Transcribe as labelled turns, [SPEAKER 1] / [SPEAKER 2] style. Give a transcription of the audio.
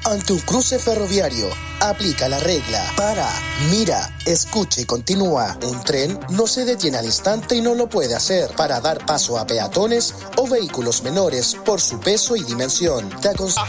[SPEAKER 1] Ante un cruce ferroviario, aplica la regla. Para, mira, escucha y continúa. Un tren no se detiene al instante y no lo puede hacer para dar paso a peatones o vehículos menores por su peso y dimensión. Te